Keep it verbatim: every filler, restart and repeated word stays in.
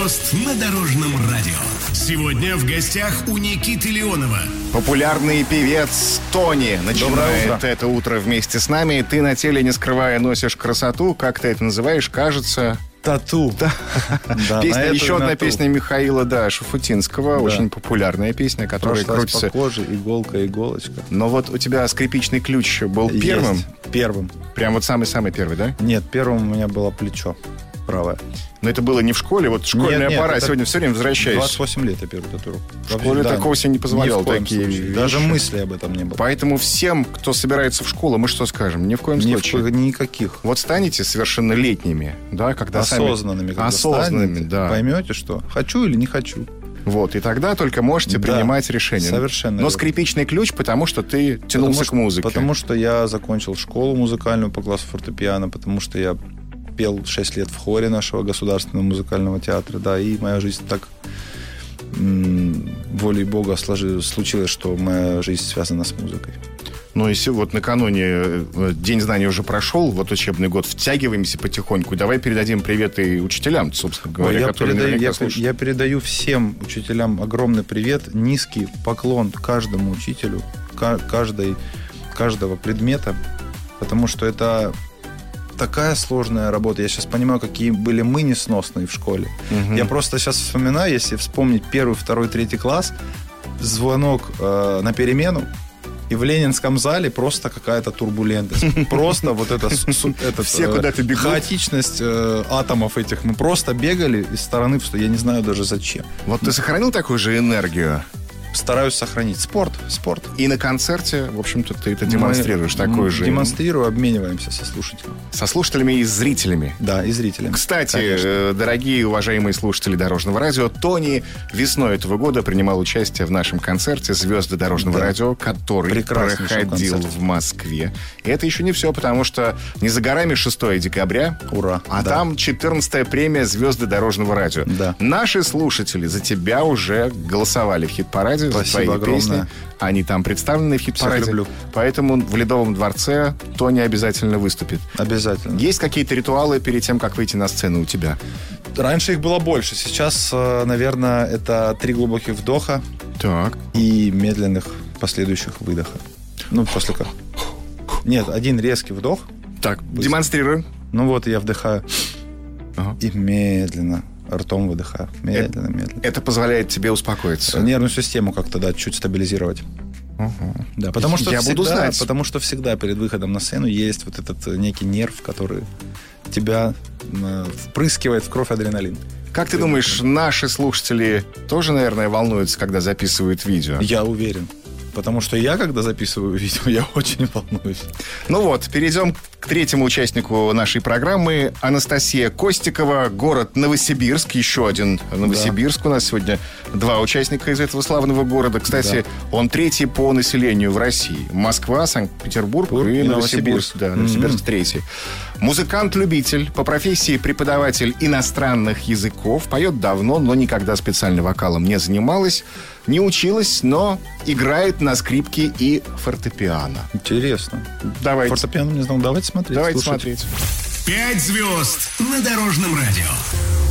звезд на Дорожном радио. Сегодня в гостях у Никиты Леонова. Популярный певец Тони начинает это утро вместе с нами. Ты на теле, не скрывая, носишь красоту. Как ты это называешь? Кажется... Тату. Да. Да, песня, еще одна тату. песня Михаила да, Шафутинского. Да. Очень популярная песня, которая Прошлась крутится... по коже, иголка, иголочка. Но вот у тебя скрипичный ключ был Есть. первым? Первым. Прям вот самый-самый первый, да? Нет, первым у меня было плечо правое. Но это было не в школе. Вот школьная Нет, нет, пора. это Сегодня все время возвращаюсь. двадцать восемь лет я первую татуировку. В школе Да, такого себе не позволял. ни в коем Такие случае. вещи. Даже мысли об этом не было. Поэтому всем, кто собирается в школу, мы что скажем? Ни в коем Ни случае. в, никаких. Вот станете совершеннолетними, да, когда Осознанными. сами... Когда Осознанными, станете, да. Поймете, что хочу или не хочу. Вот, и тогда только можете Да, принимать решения. совершенно Но верно. скрипичный ключ, потому что ты тянулся потому, к музыке. Потому что я закончил школу музыкальную по классу фортепиано, потому что я пел шесть лет в хоре нашего государственного музыкального театра, да, и моя жизнь так м- волей Бога сложи, случилось, что моя жизнь связана с музыкой. Ну, если вот накануне э, День знаний уже прошел, вот учебный год, втягиваемся потихоньку. Давай передадим привет и учителям, собственно говоря, я, которые передаю, наверняка я, слушают. я передаю всем учителям огромный привет, низкий поклон каждому учителю, ка- каждой, каждого предмета, потому что это такая сложная работа. Я сейчас понимаю, какие были мы несносные в школе. Угу. Я просто сейчас вспоминаю, если вспомнить первый, второй, третий класс, звонок э, на перемену, и в Ленинском зале просто какая-то турбулентность. Просто вот это... Все куда-то бегут. Хаотичность э, атомов этих. Мы просто бегали из стороны в сторону. Я не знаю даже зачем. Вот ты сохранил такую же энергию? Стараюсь сохранить. Спорт. Спорт. И на концерте, в общем-то, ты это демонстрируешь. Мы такой же. Демонстрирую, обмениваемся со слушателями. Со слушателями и зрителями. Да, и зрителями. Кстати, Конечно. дорогие уважаемые слушатели Дорожного радио, Тони весной этого года принимал участие в нашем концерте «Звезды Дорожного Да. радио», который проходил концерт. в Москве. И это еще не все, потому что не за горами шестого декабря, Ура. а Да. там четырнадцатая премия «Звезды Дорожного радио». Да. Наши слушатели за тебя уже голосовали в хит-параде. Спасибо за твои огромное. песни. Они там представлены в хит-параде. Всех люблю. Поэтому в Ледовом дворце Тони обязательно выступит. Обязательно. Есть какие-то ритуалы перед тем, как выйти на сцену у тебя? Раньше их было больше. Сейчас, э, наверное, это три глубоких вдоха Так. и медленных последующих выдоха. Ну, после как. Нет, один резкий вдох. Так, демонстрируем. Ну вот, я вдыхаю. Ага. И медленно ртом выдыхаю. Медленно, медленно. Это позволяет тебе успокоиться. Нервную систему как-то, да, чуть стабилизировать. Ага. Да, потому что, Я всегда, буду знать. потому что всегда перед выходом на сцену есть вот этот некий нерв, который тебя э, впрыскивает в кровь адреналин. Как ты думаешь, наши слушатели тоже, наверное, волнуются, когда записывают видео? Я уверен. Потому что я, когда записываю видео, я очень волнуюсь. Ну вот, перейдем к третьему участнику нашей программы. Анастасия Костикова, город Новосибирск. Еще один Новосибирск. Да. У нас сегодня два участника из этого славного города. Кстати, да. он третий по населению в России. Москва, Санкт-Петербург Пур, и, и Новосибирск. Новосибирск. Да, Новосибирск Mm-hmm. третий. Музыкант-любитель, по профессии преподаватель иностранных языков. Поет давно, но никогда специально вокалом не занималась. Не училась, но играет на скрипке и фортепиано. Интересно. Давайте. Фортепиано не знал. Давайте смотреть. Давайте слушать. смотреть. Пять звезд на Дорожном радио.